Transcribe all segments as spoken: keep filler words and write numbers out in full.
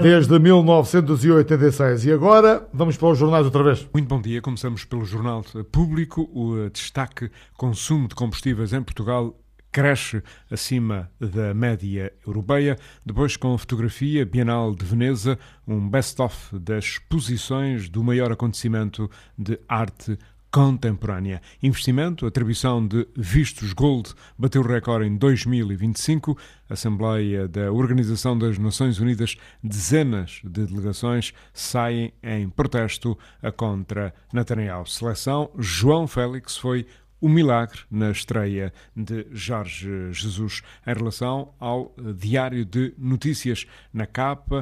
Desde mil novecentos e oitenta e seis. E agora vamos para os jornais outra vez. Muito bom dia. Começamos pelo Jornal Público. O destaque: consumo de combustíveis em Portugal cresce acima da média europeia. Depois, com fotografia, Bienal de Veneza, um best-of das exposições do maior acontecimento de arte contemporânea. Investimento, atribuição de vistos Gold bateu recorde em dois mil e vinte e cinco. Assembleia da Organização das Nações Unidas, dezenas de delegações saem em protesto contra Netanyahu. Seleção: João Félix foi o milagre na estreia de Jorge Jesus. Em relação ao Diário de Notícias, na capa,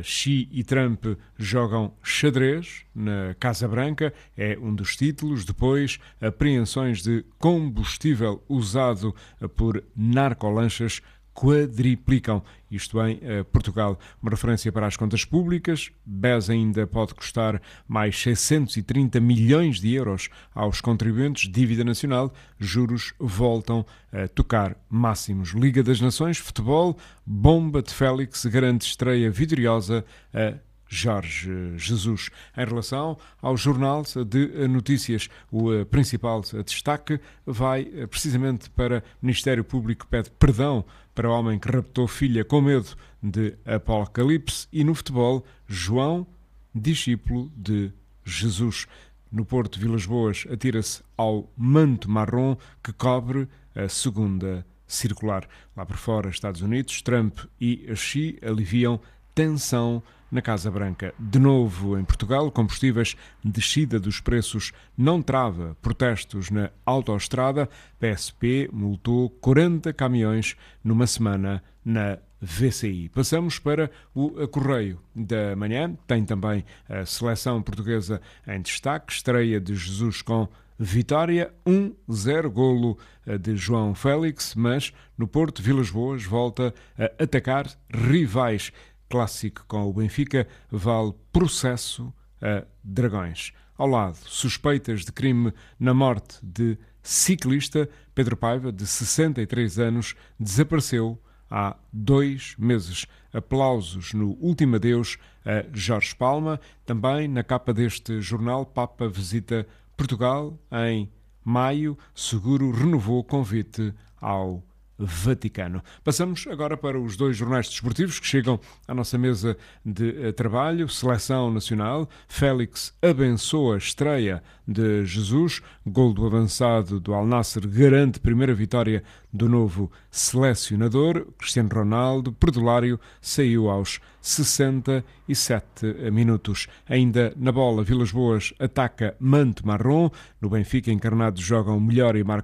Xi e Trump jogam xadrez na Casa Branca, é um dos títulos. Depois, apreensões de combustível usado por narcolanchas quadriplicam, isto em uh, Portugal. Uma referência para as contas públicas: B E S ainda pode custar mais seiscentos e trinta milhões de euros aos contribuintes. Dívida nacional, juros voltam a tocar máximos. Liga das Nações, futebol, bomba de Félix garante estreia vitoriosa a Jorge Jesus. Em relação ao Jornal de Notícias, o principal destaque vai precisamente para o Ministério Público que pede perdão para o homem que raptou filha com medo de apocalipse. E no futebol, João, discípulo de Jesus. No Porto, Vilas Boas atira-se ao manto marrom que cobre a segunda circular. Lá por fora, Estados Unidos, Trump e Xi aliviam tensão na Casa Branca. De novo em Portugal, combustíveis, descida dos preços não trava protestos na autoestrada. P S P multou quarenta caminhões numa semana na V C I. Passamos para o Correio da Manhã. Tem também a seleção portuguesa em destaque. Estreia de Jesus com vitória, um zero, golo de João Félix, mas no Porto, Vilas Boas volta a atacar rivais. Clássico com o Benfica vale processo a Dragões. Ao lado, suspeitas de crime na morte de ciclista. Pedro Paiva, de sessenta e três anos, desapareceu há dois meses. Aplausos no último adeus a Jorge Palma. Também na capa deste jornal, Papa visita Portugal em maio. Seguro renovou o convite ao Vaticano. Passamos agora para os dois jornais desportivos que chegam à nossa mesa de trabalho. Seleção Nacional: Félix abençoa a estreia de Jesus. Gol do avançado do Al Nassr garante primeira vitória do novo selecionador. Cristiano Ronaldo, perdulário, saiu aos sessenta e sete minutos. Ainda na bola, Vilas Boas ataca manto marrom. No Benfica, encarnados jogam melhor e marcam